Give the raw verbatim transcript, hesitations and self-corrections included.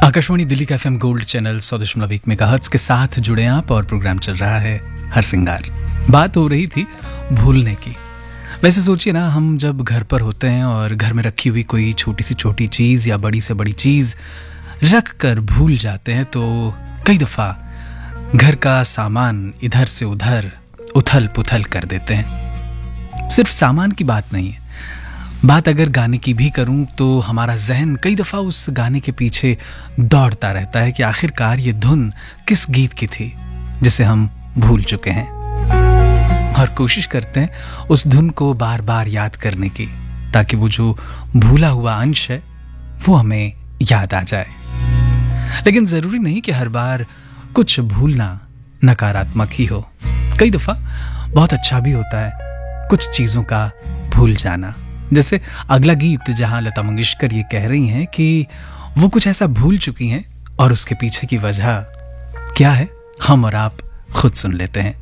आकाशवाणी दिल्ली का FM gold channel सौ दशमलव एक मेगाहर्ट्ज के साथ जुड़े आप और प्रोग्राम चल रहा है हर सिंगार। बात हो रही थी भूलने की। वैसे सोचिए ना, हम जब घर पर होते हैं और घर में रखी हुई कोई छोटी सी छोटी चीज या बड़ी से बड़ी चीज रख कर भूल जाते हैं तो कई दफा घर का सामान इधर से उधर उथल पुथल कर देते हैं। सिर्फ सामान की बात नहीं है, बात अगर गाने की भी करूं तो हमारा जहन कई दफा उस गाने के पीछे दौड़ता रहता है कि आखिरकार ये धुन किस गीत की थी जिसे हम भूल चुके हैं, और कोशिश करते हैं उस धुन को बार बार याद करने की, ताकि वो जो भूला हुआ अंश है वो हमें याद आ जाए। लेकिन जरूरी नहीं कि हर बार कुछ भूलना नकारात्मक ही हो। कई दफा बहुत अच्छा भी होता है कुछ चीजों का भूल जाना। जैसे अगला गीत जहां लता मंगेशकर ये कह रही हैं कि वो कुछ ऐसा भूल चुकी हैं और उसके पीछे की वजह क्या है, हम और आप खुद सुन लेते हैं।